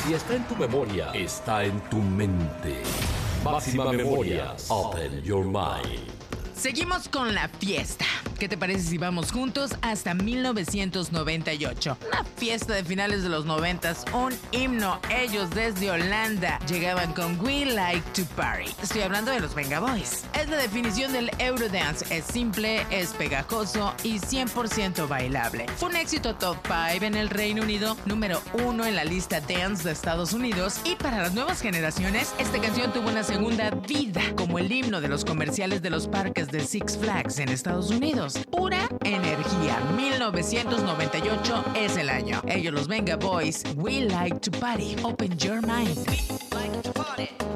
Si está en tu memoria, está en tu mente. Máxima Memorias. Open your mind. Seguimos con la fiesta. ¿Qué te parece si vamos juntos hasta 1998? Una fiesta de finales de los 90s, un himno. Ellos desde Holanda llegaban con We Like to Party. Estoy hablando de los Venga Boys. Es la definición del Eurodance. Es simple, es pegajoso y 100% bailable. Fue un éxito top 5 en el Reino Unido, número 1 en la lista Dance de Estados Unidos. Y para las nuevas generaciones, esta canción tuvo una segunda vida como el himno de los comerciales de los parques de Six Flags en Estados Unidos. Pura energía. 1998 es el año. Ellos los Venga Boys. We Like to Party. Open your mind. We like to party.